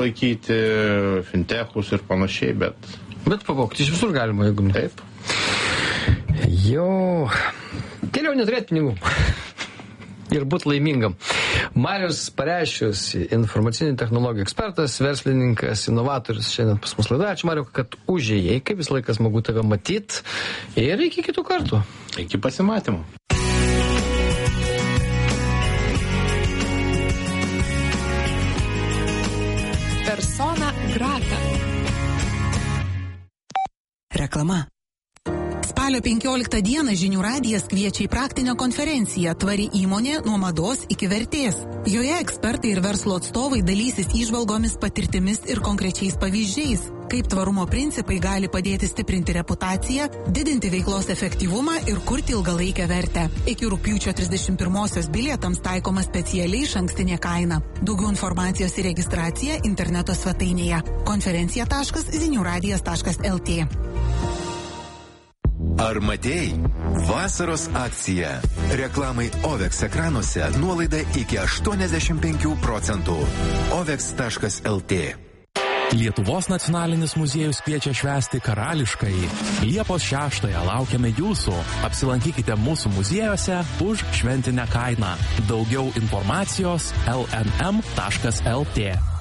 laikyti, fintechus ir panašiai, bet... Bet pavogti iš visur galima, jeigu ne. Taip. Jo, geriau neturėti pinigų. Ir būti laimingam. Marius Parešius, informacinių technologijų ekspertas, verslininkas, inovatorius, šiandien pas mus laidoje. Ačiū, Mariu, kad užėjai, kaip vis laikas smagu tave matyti. Ir iki kitų kartų. Iki pasimatymų. Persona grata. Reklama. Spalio 15 dieną Žinių radijas kviečia į praktinę konferenciją Tvari įmonė nuo mados iki vertės. Joje ekspertai ir verslo atstovai dalysis įžvalgomis, patirtimis ir konkrečiais pavyzdžiais, kaip tvarumo principai gali padėti stiprinti reputaciją, didinti veiklos efektyvumą ir kurti ilgalaikę vertę. Iki rugpjūčio 31-osios bilietams taikoma specialiai išankstinė kaina. Daugiau informacijos ir registracija interneto svetainėje konferencija.ziniuradijas.lt. Ar matėjai? Vasaros akcija. Reklamai OVEX ekranuose nuolaida iki 85%. OVEX.lt. Lietuvos nacionalinis muziejus kviečia švęsti karališkąjį. Liepos 6-ąją laukiame jūsų. Apsilankykite mūsų muziejuose už šventinę kainą. Daugiau informacijos lnm.lt.